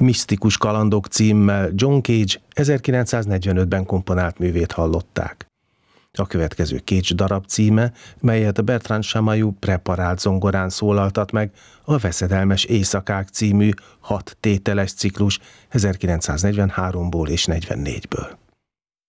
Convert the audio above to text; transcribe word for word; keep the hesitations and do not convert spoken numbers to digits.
Misztikus kalandok címmel John Cage ezerkilencszáznegyvenötben komponált művét hallották. A következő Cage darab címe, melyet Bertrand Chamayou preparált zongorán szólaltat meg, a Veszedelmes éjszakák című hat tételes ciklus ezerkilencszáznegyvenháromból és negyvennégyből.